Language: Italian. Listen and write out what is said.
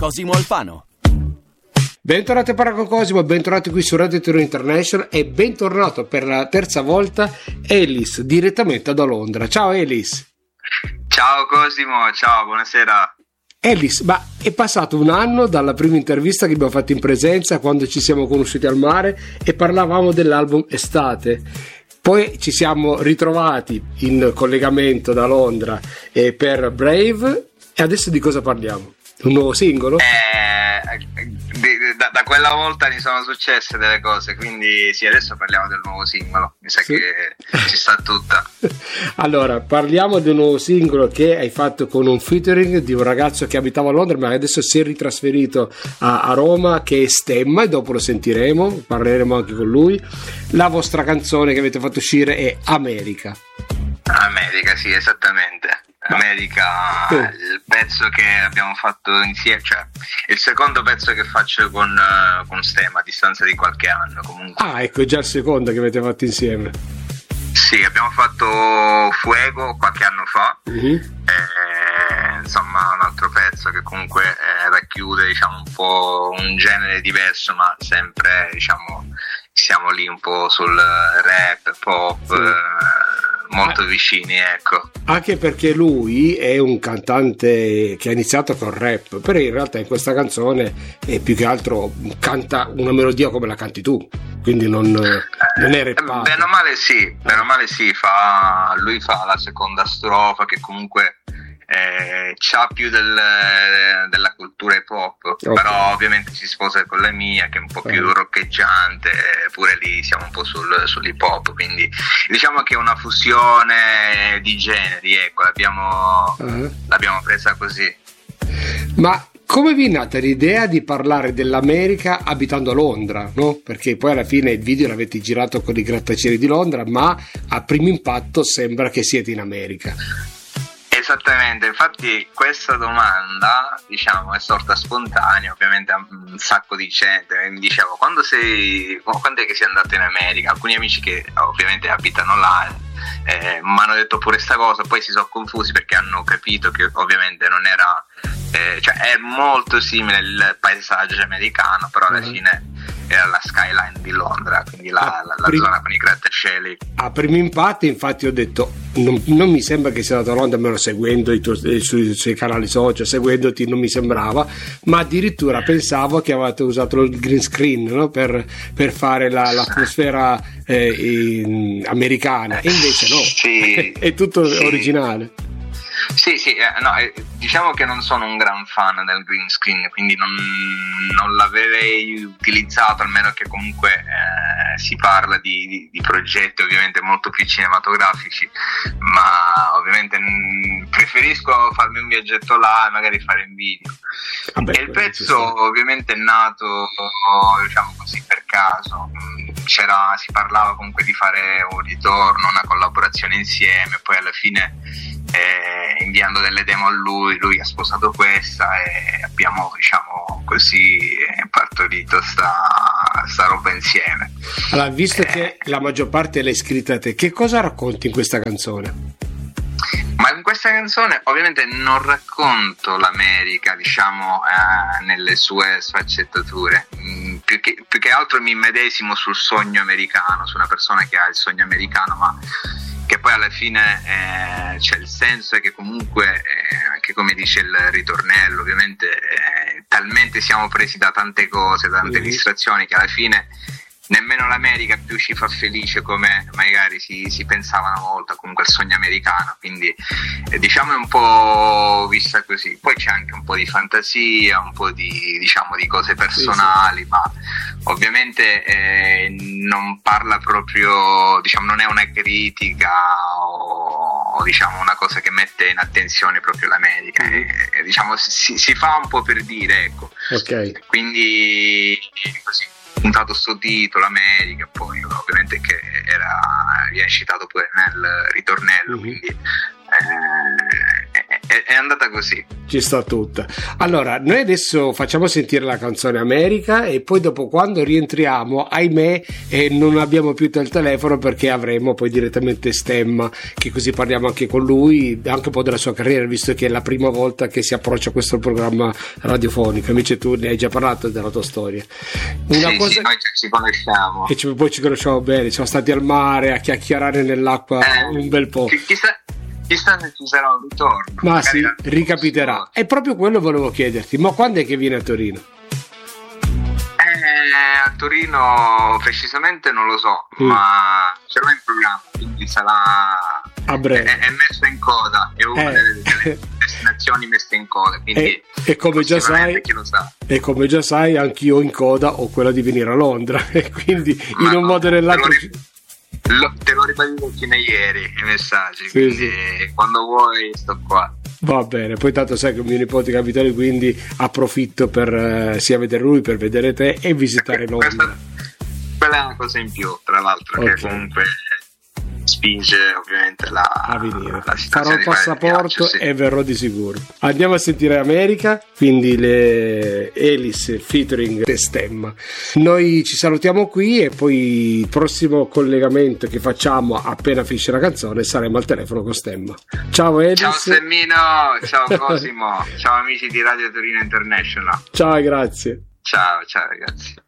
Cosimo Alfano. Bentornati a Parla con Cosimo, bentornati qui su Radio Tirreno International e bentornato per la terza volta Ellis, direttamente da Londra. Ciao Ellis. Ciao Cosimo, ciao, buonasera. Ellis, ma è passato un anno dalla prima intervista che abbiamo fatto in presenza, quando ci siamo conosciuti al mare e parlavamo dell'album Estate. Poi ci siamo ritrovati in collegamento da Londra per Brave, e adesso di cosa parliamo? Un nuovo singolo? Da quella volta ne sono successe delle cose, quindi sì, adesso parliamo del nuovo singolo, mi sa sì, che ci sta tutta. Allora, parliamo di un nuovo singolo che hai fatto con un featuring di un ragazzo che abitava a Londra ma adesso si è ritrasferito a Roma, che è Stemma, e dopo lo sentiremo, parleremo anche con lui. La vostra canzone che avete fatto uscire è America. America, sì, esattamente. America, il pezzo che abbiamo fatto insieme, cioè il secondo pezzo che faccio con Stemma a distanza di qualche anno comunque. Ah, ecco, è già il secondo che avete fatto insieme. Sì, abbiamo fatto Fuego qualche anno fa, insomma un altro pezzo che comunque racchiude, diciamo, un po' un genere diverso, ma sempre, diciamo, siamo lì un po' sul rap, pop, sì, molto vicini, ecco. Anche perché lui è un cantante che ha iniziato con rap, però in realtà in questa canzone più che altro canta una melodia come la canti tu, quindi non è rappato. Bene o male sì, lui fa la seconda strofa che comunque c'ha più della cultura hip hop, okay, però ovviamente si sposa con la mia che è un po' più roccheggiante, pure lì siamo un po' sull'hip hop, quindi diciamo che è una fusione di generi, ecco, l'abbiamo presa così. Ma come vi è nata l'idea di parlare dell'America abitando a Londra, no? Perché poi alla fine il video l'avete girato con i grattacieli di Londra, ma a primo impatto sembra che siete in America. Esattamente, infatti questa domanda, diciamo, è sorta spontanea, ovviamente a un sacco di gente mi diceva quando è che sei andato in America? Alcuni amici che ovviamente abitano là mi hanno detto pure sta cosa, poi si sono confusi perché hanno capito che ovviamente non era, cioè è molto simile il paesaggio americano, però alla fine era la skyline di Londra, quindi la zona con i grattacieli. A primo impatto infatti ho detto non mi sembra che sia andato a Londra, almeno seguendo sui canali social, seguendoti non mi sembrava, ma addirittura pensavo che avevate usato il green screen, no? per fare l'atmosfera americana, e invece no, sì, è tutto originale. Sì, no, diciamo che non sono un gran fan del green screen, quindi non l'avrei utilizzato, almeno che comunque si parla di progetti ovviamente molto più cinematografici, ma ovviamente preferisco farmi un viaggetto là e magari fare un video. E il pezzo ovviamente è nato, diciamo così, per caso. Si parlava comunque di fare un ritorno, una collaborazione insieme, poi alla fine inviando delle demo a lui ha sposato questa e abbiamo, diciamo così, partorito sta roba insieme. Allora, visto che la maggior parte l'hai scritta te, che cosa racconti in questa canzone? Ma in questa canzone ovviamente non racconto l'America, diciamo, nelle sue sfaccettature, più che altro mi immedesimo sul sogno americano, su una persona che ha il sogno americano, ma che poi alla fine c'è il senso è che comunque, anche come dice il ritornello, ovviamente talmente siamo presi da tante cose, da tante distrazioni, che alla fine nemmeno l'America più ci fa felice come magari si pensava una volta, comunque il sogno americano, quindi diciamo è un po' vista così. Poi c'è anche un po' di fantasia, un po' di, diciamo, di cose personali, ma ovviamente non parla proprio, diciamo, non è una critica o diciamo una cosa che mette in attenzione proprio l'America, diciamo si fa un po' per dire, ecco. Okay. Quindi così puntato sto titolo America, poi ovviamente che viene citato pure nel ritornello, quindi è andata così. Ci sta tutta. Allora, noi adesso facciamo sentire la canzone America e poi dopo, quando rientriamo, ahimè, non abbiamo più il telefono, perché avremo poi direttamente Stemma, che così parliamo anche con lui, anche un po' della sua carriera, visto che è la prima volta che si approccia a questo programma radiofonico. Invece tu ne hai già parlato della tua storia. Sì, noi ci conosciamo. E poi ci conosciamo bene, siamo stati al mare a chiacchierare nell'acqua un bel po'. Chissà se ci sarà un ritorno. Ma sì, ricapiterà. E proprio quello volevo chiederti, ma quando è che viene a Torino? A Torino precisamente non lo so, ma ce l'ho in programma, quindi sarà a breve. È messo in coda, è una delle destinazioni messe in coda, quindi e come già sai, chi lo sa. E come già sai, anch'io in coda ho quella di venire a Londra, e quindi in un modo o nell'altro te l'ho ribadito fino a ieri i messaggi, quindi quando vuoi sto qua. Va bene, poi tanto sai che mio nipote capitale, quindi approfitto per sia vedere lui, per vedere te e visitare Londra. Quella è una cosa in più, tra l'altro, che comunque spinge ovviamente a venire. Farò il passaporto e verrò di sicuro. Andiamo a sentire America, quindi le Alice featuring Stemma. Noi ci salutiamo qui e poi il prossimo collegamento che facciamo appena finisce la canzone saremo al telefono con Stemma. Ciao Alice. Ciao Stemmino, ciao Cosimo, ciao amici di Radio Torino International. Ciao, grazie. Ciao ragazzi.